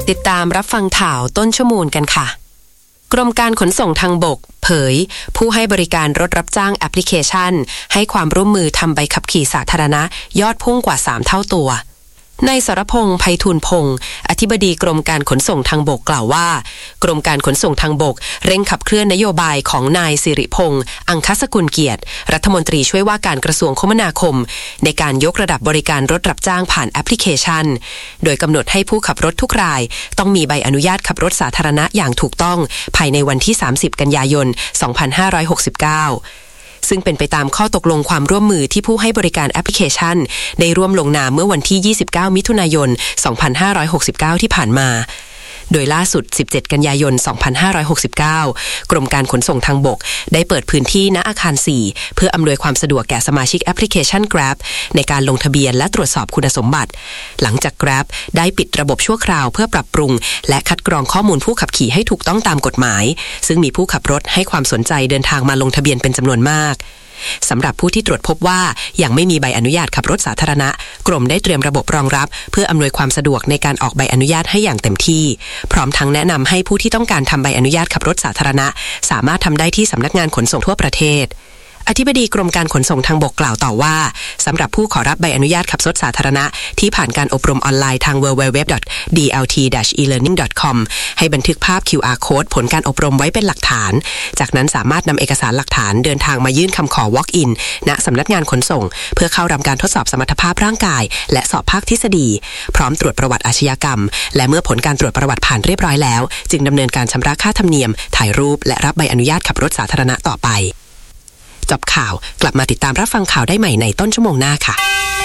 ติดตามรับฟังข่าวต้นชั่วโมงกันค่ะกรมการขนส่งทางบกเผยผู้ให้บริการรถรับจ้างแอปพลิเคชันให้ความร่วมมือทำใบขับขี่สาธารณะยอดพุ่งกว่า3เท่าตัวนายสรพงษ์ไพฑูรย์พงษ์อธิบดีกรมการขนส่งทางบกกล่าวว่ากรมการขนส่งทางบกเร่งขับเคลื่อนนโยบายของนายสิริพงษ์อังคสกุลเกียรติรัฐมนตรีช่วยว่าการกระทรวงคมนาคมในการยกระดับบริการรถรับจ้างผ่านแอปพลิเคชันโดยกำหนดให้ผู้ขับรถทุกรายต้องมีใบอนุญาตขับรถสาธารณะอย่างถูกต้องภายในวันที่30กันยายน2569ซึ่งเป็นไปตามข้อตกลงความร่วมมือที่ผู้ให้บริการแอปพลิเคชันได้ร่วมลงนามเมื่อวันที่29มิถุนายน2569ที่ผ่านมาโดยล่าสุด17กันยายน2569กรมการขนส่งทางบกได้เปิดพื้นที่ณอาคาร4เพื่ออำนวยความสะดวกแก่สมาชิกแอปพลิเคชัน Grab ในการลงทะเบียนและตรวจสอบคุณสมบัติหลังจาก Grab ได้ปิดระบบชั่วคราวเพื่อปรับปรุงและคัดกรองข้อมูลผู้ขับขี่ให้ถูกต้องตามกฎหมายซึ่งมีผู้ขับรถให้ความสนใจเดินทางมาลงทะเบียนเป็นจำนวนมากสำหรับผู้ที่ตรวจพบว่ายังไม่มีใบอนุญาตขับรถสาธารณะกรมได้เตรียมระบบรองรับเพื่ออำนวยความสะดวกในการออกใบอนุญาตให้อย่างเต็มที่พร้อมทั้งแนะนำให้ผู้ที่ต้องการทำใบอนุญาตขับรถสาธารณะสามารถทำได้ที่สำนักงานขนส่งทั่วประเทศอธิบดีกรมการขนส่งทางบกกล่าวต่อว่าสำหรับผู้ขอรับใบอนุญาตขับรถสาธารณะที่ผ่านการอบรมออนไลน์ทาง www.dlt-elearning.com ให้บันทึกภาพ QR Code ผลการอบรมไว้เป็นหลักฐานจากนั้นสามารถนำเอกสารหลักฐานเดินทางมายื่นคำขอ Walk-in ณสำนักงานขนส่งเพื่อเข้ารับการทดสอบสมรรถภาพร่างกายและสอบภาคทฤษฎีพร้อมตรวจประวัติอาชญากรรมและเมื่อผลการตรวจประวัติผ่านเรียบร้อยแล้วจึงดำเนินการชำระค่าธรรมเนียมถ่ายรูปและรับใบอนุญาตขับรถสาธารณะต่อไปจบข่าวกลับมาติดตามรับฟังข่าวได้ใหม่ในต้นชั่วโมงหน้าค่ะ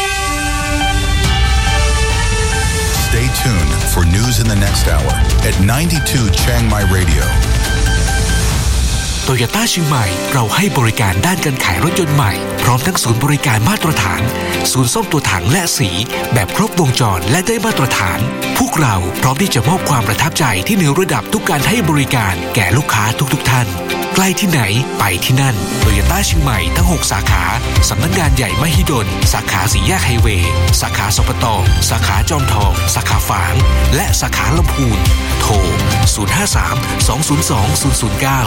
Stay tuned for news in the next hour at 92 Chiang Mai Radio โตโยต้าเชียงใหม่เราให้บริการด้านการขายรถยนต์ใหม่พร้อมทั้งศูนย์บริการมาตรฐานศูนย์ซ่อมตัวถังและสีแบบครบวงจรและได้มาตรฐานพวกเราพร้อมที่จะมอบความประทับใจที่เหนือระดับทุกการให้บริการแก่ลูกค้าทุกท่านใกล้ที่ไหนไปที่นั่นโตโยต้าเชียงใหม่ทั้ง6สาขาสำนักงานใหญ่มหิดลสาขาสี่แยกไฮเวย์สาขาสปต.สาขาจอมทองสาขาฝางและสาขาลำพูนโทร053 202 009